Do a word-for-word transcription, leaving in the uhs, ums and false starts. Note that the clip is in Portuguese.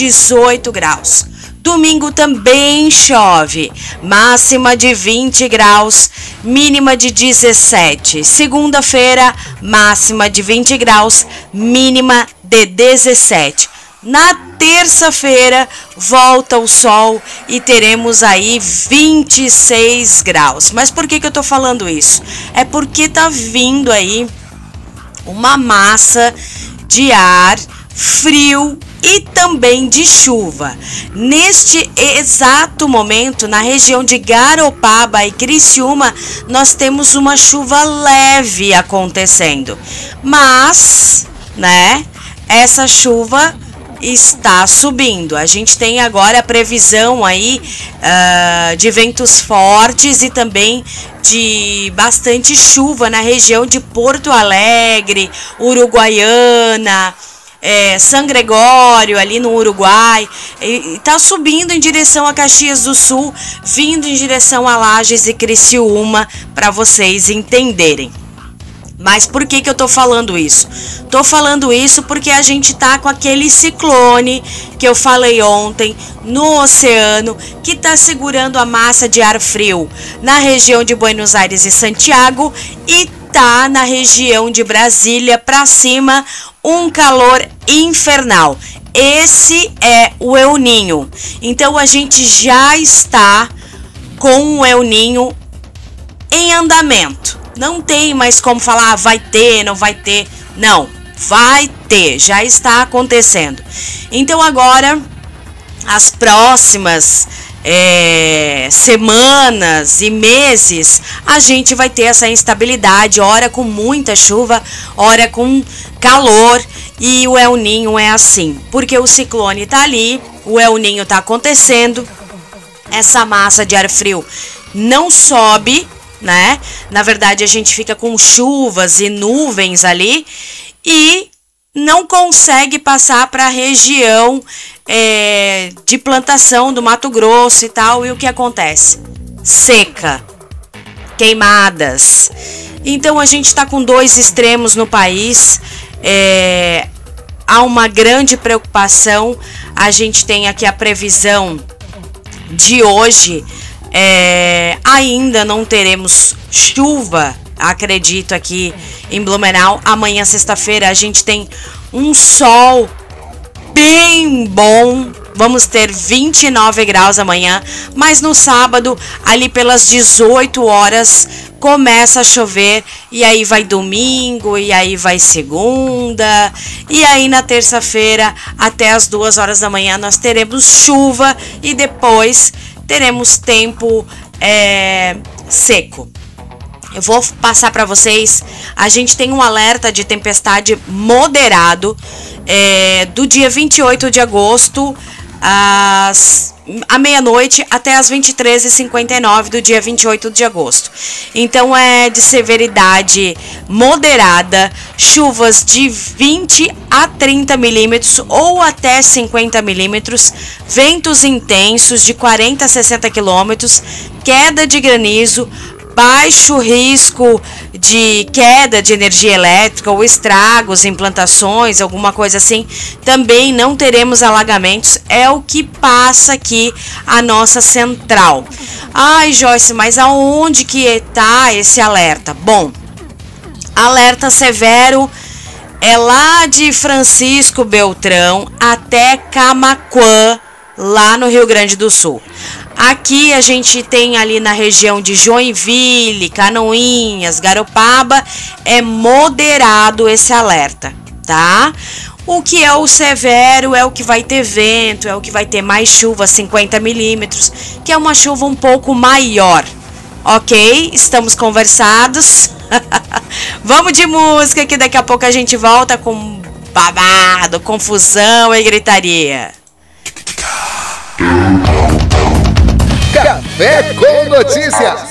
dezoito graus. Domingo também chove, máxima de vinte graus, mínima de dezessete. Segunda-feira, máxima de vinte graus, mínima de dezessete. Na terça-feira, volta o sol e teremos aí vinte e seis graus. Mas por que que eu tô falando isso? É porque tá vindo aí uma massa de ar frio e também de chuva. Neste exato momento, na região de Garopaba e Criciúma, nós temos uma chuva leve acontecendo. Mas, né, essa chuva está subindo. A gente tem agora a previsão aí uh, de ventos fortes e também de bastante chuva na região de Porto Alegre, Uruguaiana, É, São Gregório, ali no Uruguai, está subindo em direção a Caxias do Sul, vindo em direção a Lages e Criciúma, para vocês entenderem. Mas por que que eu tô falando isso? Tô falando isso porque a gente tá com aquele ciclone que eu falei ontem no oceano, que tá segurando a massa de ar frio na região de Buenos Aires e Santiago e tá na região de Brasília para cima, um calor infernal. Esse é o El Ninho. Então a gente já está com o El Ninho em andamento. Não tem mais como falar, ah, vai ter, não vai ter. Não, vai ter, já está acontecendo. Então agora, as próximas é, semanas e meses, a gente vai ter essa instabilidade, hora com muita chuva, hora com calor, e o El Ninho é assim, porque o ciclone tá ali, o El Ninho tá acontecendo, essa massa de ar frio não sobe, né? Na verdade, a gente fica com chuvas e nuvens ali e não consegue passar para a região é, de plantação do Mato Grosso e tal. E o que acontece? Seca, queimadas. Então a gente está com dois extremos no país. É, há uma grande preocupação. A gente tem aqui a previsão de hoje. É, ainda não teremos chuva, acredito, aqui em Blumenau. Amanhã, sexta-feira, a gente tem um sol bem bom. Vamos ter vinte e nove graus amanhã, mas no sábado, ali pelas dezoito horas, começa a chover, e aí vai domingo, e aí vai segunda, e aí na terça-feira, até as duas horas da manhã, nós teremos chuva, e depois teremos tempo é, seco. Eu vou passar para vocês, a gente tem um alerta de tempestade moderado é, do dia vinte e oito de agosto, às, à meia-noite até às vinte e três e cinquenta e nove do dia vinte e oito de agosto. Então é de severidade moderada, chuvas de vinte a trinta milímetros ou até cinquenta milímetros, ventos intensos de quarenta a sessenta quilômetros, queda de granizo, baixo risco de queda de energia elétrica ou estragos em plantações, alguma coisa assim. Também não teremos alagamentos, é o que passa aqui a nossa central. Ai, Joyce, mas aonde que está esse alerta? Bom, alerta severo é lá de Francisco Beltrão até Camaquã, lá no Rio Grande do Sul. Aqui a gente tem ali na região de Joinville, Canoinhas, Garopaba, é moderado esse alerta, tá? O que é o severo é o que vai ter vento, é o que vai ter mais chuva, cinquenta milímetros, que é uma chuva um pouco maior, ok? Estamos conversados? Vamos de música, que daqui a pouco a gente volta com babado, confusão e gritaria. Café com Notícias.